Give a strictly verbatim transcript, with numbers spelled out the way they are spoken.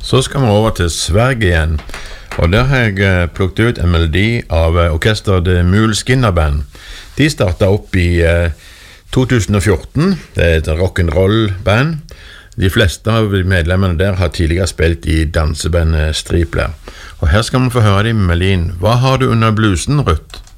Så skal vi over til Sverige igjen, og der har jeg plukket ut en melodi av orkesteret The Muleskinner Band. De startet opp i to tusen og fjorten, det er et rock'n'roll band. De fleste av medlemmene der har tidligere spilt i dansebandet Stripler. Og her skal vi få høre dem med melodien «Hva har du under blusen, Ruth?»